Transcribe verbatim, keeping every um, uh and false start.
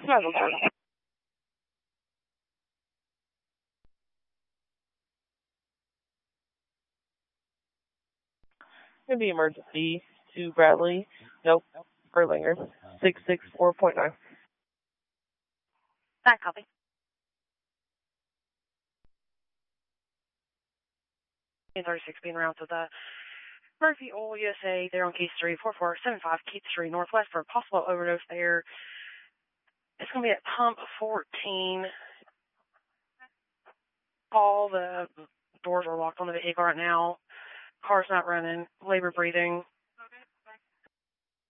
Madeline Turner. Gonna be emergency to Bradley. Nope. Erlinger. six six four point nine. That copy. thirty-six being around to the Murphy Oil U S A. They're on Keith Street, four four seven five Keith Street Northwest for a possible overdose there. It's going to be at pump fourteen. All the doors are locked on the vehicle right now. Car's not running. Labor breathing.